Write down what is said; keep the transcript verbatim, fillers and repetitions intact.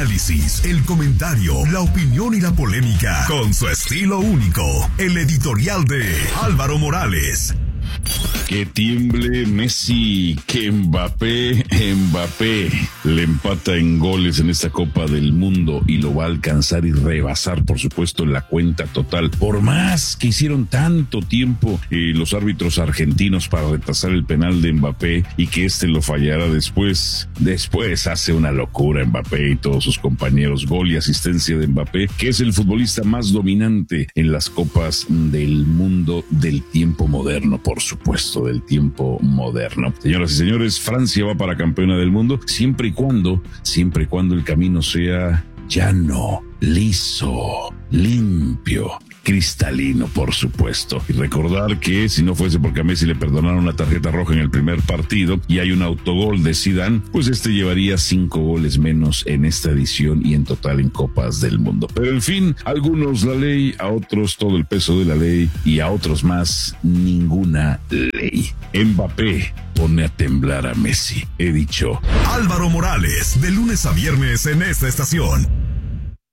análisis, el comentario, la opinión y la polémica, con su estilo único, el editorial de Álvaro Morales. Que tiemble Messi, que Mbappé, Mbappé le empata en goles en esta Copa del Mundo y lo va a alcanzar y rebasar, por supuesto, en la cuenta total. Por más que hicieron tanto tiempo eh, los árbitros argentinos para retrasar el penal de Mbappé y que este lo fallara después, después hace una locura Mbappé y todos sus compañeros. Gol y asistencia de Mbappé, que es el futbolista más dominante en las Copas del Mundo del tiempo moderno, por supuesto, del tiempo moderno. Señoras y señores, Francia va para campeona del mundo, siempre y cuando, siempre y cuando el camino sea llano, liso, limpio, cristalino, por supuesto. Y recordar que si no fuese porque a Messi le perdonaron la tarjeta roja en el primer partido y hay un autogol de Zidane, pues este llevaría cinco goles menos en esta edición y en total en Copas del Mundo. Pero en fin, a algunos la ley, a otros todo el peso de la ley y a otros más ninguna ley. Mbappé pone a temblar a Messi. He dicho. Álvaro Morales, de lunes a viernes en esta estación.